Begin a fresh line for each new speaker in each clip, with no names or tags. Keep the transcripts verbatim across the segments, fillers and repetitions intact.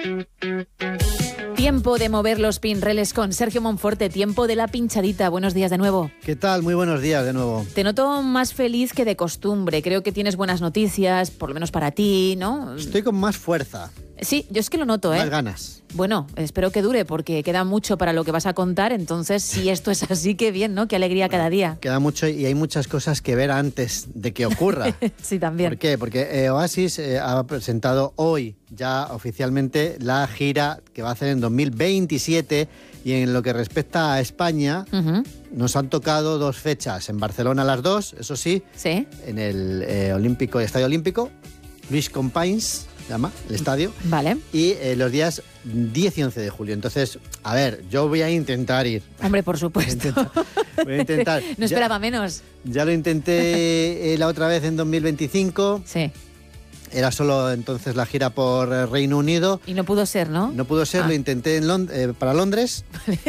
Tiempo de mover los pinreles con Sergio Monforte, tiempo de la pinchadita. Buenos días de nuevo.
¿Qué tal? Muy buenos días de nuevo.
Te noto más feliz que de costumbre. Creo que tienes buenas noticias, por lo menos para ti, ¿no?
Estoy con más fuerza.
Sí, yo es que lo noto, ¿eh?
Más ganas.
Bueno, espero que dure porque queda mucho para lo que vas a contar. Entonces, si esto es así, qué bien, ¿no? Qué alegría cada día.
Queda mucho y hay muchas cosas que ver antes de que ocurra.
Sí, también.
¿Por qué? Porque eh, Oasis eh, ha presentado hoy ya oficialmente la gira que va a hacer en dos mil veintisiete, y en lo que respecta a España, uh-huh. nos han tocado dos fechas. En Barcelona las dos, eso sí,
¿Sí?
en el eh, Olímpico, Estadio Olímpico, Luis Companys, se llama el estadio.
Vale.
Y eh, los días diez y once de julio. Entonces, a ver, yo voy a intentar ir.
Hombre, por supuesto.
Voy a intentar. Voy a intentar.
No esperaba ya, menos.
Ya lo intenté eh, la otra vez en dos mil veinticinco.
Sí.
Era solo entonces la gira por Reino Unido.
Y no pudo ser, ¿no?
No pudo ser,
ah.
lo intenté en Lond- eh, para Londres.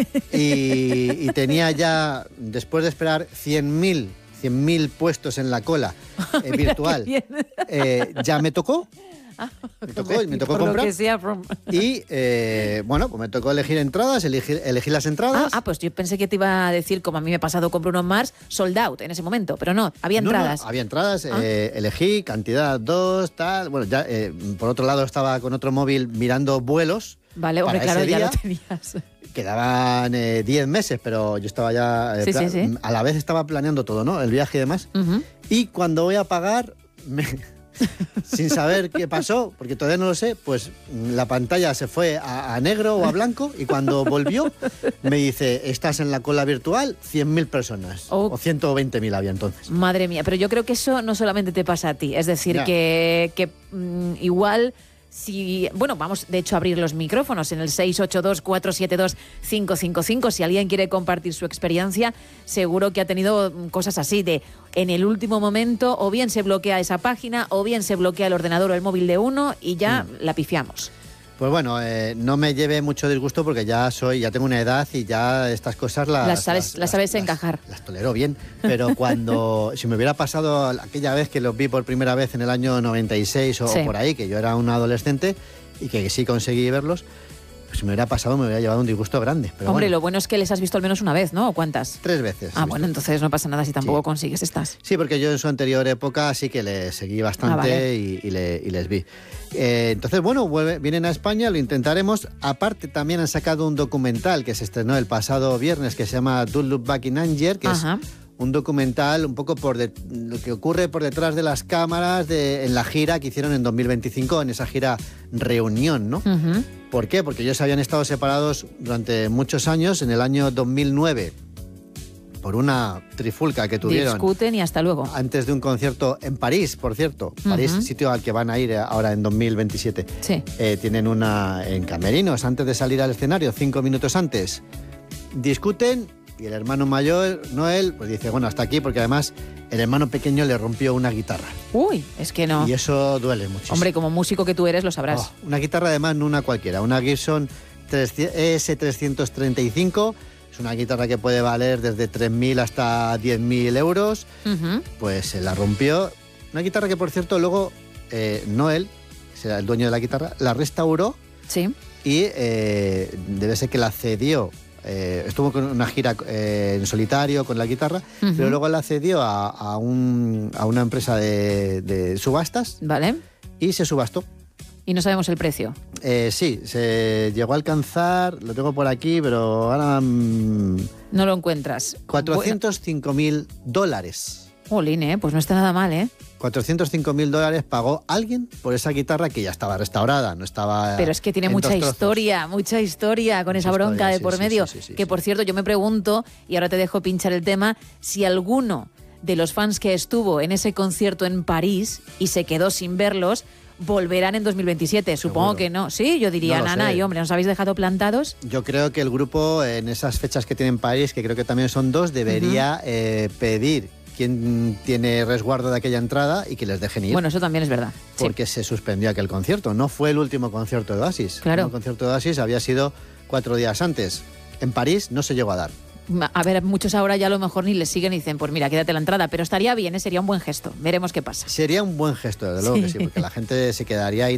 y, y tenía ya, después de esperar cien mil puestos en la cola eh, virtual, eh, ya me tocó.
Ah,
me tocó, me tocó
por
comprar.
Lo que sea, from...
Y eh, bueno, pues me tocó elegir entradas, elegir, elegir las entradas.
Ah, ah, pues yo pensé que te iba a decir, como a mí me ha pasado con Bruno Mars, sold out en ese momento, pero no, había entradas.
No, no, había entradas,
ah.
eh, elegí, cantidad dos, tal. Bueno, ya eh, por otro lado estaba con otro móvil mirando vuelos.
Vale, hombre, claro, ya lo tenías.
Quedaban eh, diez meses, pero yo estaba ya... Eh,
sí,
plan-
sí, sí.
A la vez estaba planeando todo, ¿no? El viaje y demás.
Uh-huh.
Y cuando voy a pagar, me, sin saber qué pasó, porque todavía no lo sé, pues la pantalla se fue a, a negro o a blanco, y cuando volvió me dice, estás en la cola virtual, cien mil personas. Oh. O ciento veinte mil había entonces.
Madre mía, pero yo creo que eso no solamente te pasa a ti. Es decir, ya. que, que mmm, igual... Si, bueno, vamos de hecho a abrir los micrófonos en el seis ocho dos, cuatro siete dos, cinco cinco cinco. Si alguien quiere compartir su experiencia, seguro que ha tenido cosas así de en el último momento o bien se bloquea esa página o bien se bloquea el ordenador o el móvil de uno y ya mm. la pifiamos.
Pues bueno, eh, no me lleve mucho disgusto porque ya soy, ya tengo una edad y ya estas cosas las...
Las sabes,
las,
las sabes
las,
encajar.
Las, las tolero bien, pero cuando... si me hubiera pasado aquella vez que los vi por primera vez en el año noventa y seis o, sí. o por ahí, que yo era un adolescente y que sí conseguí verlos, pues si me hubiera pasado me hubiera llevado un disgusto grande. Pero
Hombre,
bueno.
Lo bueno es que les has visto al menos una vez, ¿no? ¿O cuántas?
Tres veces.
Ah, bueno, entonces no pasa nada si tampoco sí. consigues estas.
Sí, porque yo en su anterior época sí que les seguí bastante ah, vale. y, y, le, y les vi. Eh, entonces, bueno, vuelve, vienen a España, lo intentaremos. Aparte, también han sacado un documental que se estrenó el pasado viernes que se llama Don't Look Back in Anger, que Ajá. es un documental un poco por de, lo que ocurre por detrás de las cámaras de, en la gira que hicieron en dos mil veinticinco, en esa gira Reunión, ¿no?
Uh-huh.
¿Por qué? Porque ellos habían estado separados durante muchos años. En el año dos mil nueve, por una trifulca que tuvieron.
Discuten y hasta luego.
Antes de un concierto en París, por cierto. París, uh-huh. sitio al que van a ir ahora en dos mil veintisiete.
Sí.
Eh, tienen una en camerinos, antes de salir al escenario, cinco minutos antes. Discuten y el hermano mayor, Noel, pues dice, bueno, hasta aquí, porque además el hermano pequeño le rompió una guitarra.
Uy, es que no.
Y eso duele muchísimo.
Hombre, como músico que tú eres, lo sabrás.
Oh, una guitarra además, no una cualquiera, una Gibson E S trescientos treinta y cinco. Es una guitarra que puede valer desde tres mil hasta diez mil euros.
Uh-huh.
Pues se la rompió. Una guitarra que, por cierto, luego eh, Noel, que será el dueño de la guitarra, la restauró.
Sí.
Y eh, debe ser que la cedió. Eh, estuvo con una gira eh, en solitario con la guitarra, uh-huh. pero luego la cedió a, a, un, a una empresa de, de subastas.
Vale.
Y se subastó.
¿Y no sabemos el precio?
Eh, sí, se llegó a alcanzar, lo tengo por aquí, pero ahora... Mmm,
no lo encuentras.
cuatrocientos cinco mil dólares.
Jolín, ¿eh? Pues no está nada mal, ¿eh?
cuatrocientos cinco mil dólares pagó alguien por esa guitarra que ya estaba restaurada, no estaba...
Pero es que tiene mucha historia, mucha historia con mucha esa bronca historia, de por sí, medio. Sí, sí, sí, que, sí. por cierto, yo me pregunto, y ahora te dejo pinchar el tema, si alguno de los fans que estuvo en ese concierto en París y se quedó sin verlos, volverán en dos mil veintisiete. Supongo Seguro. que no. Sí, yo diría, no Nana, sé. y hombre, ¿nos habéis dejado plantados?
Yo creo que el grupo, en esas fechas que tiene en París, que creo que también son dos, debería uh-huh. eh, pedir quién tiene resguardo de aquella entrada y que les dejen ir.
Bueno, eso también es verdad.
Porque sí. se suspendió aquel concierto. No fue el último concierto de Oasis.
Claro.
El concierto de Oasis había sido cuatro días antes. En París no se llegó a dar.
A ver, muchos ahora ya a lo mejor ni les siguen y dicen, pues mira, quédate la entrada, pero estaría bien, ¿eh? Sería un buen gesto. Veremos qué pasa.
Sería un buen gesto, desde luego sí. que sí, porque la gente se quedaría ahí